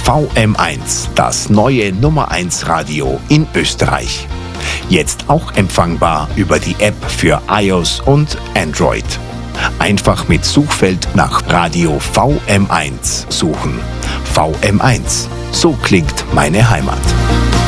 VM1, das neue Nummer 1 Radio in Österreich. Jetzt auch empfangbar über die App für iOS und Android. Einfach mit Suchfeld nach Radio VM1 suchen. VM1, so klingt meine Heimat.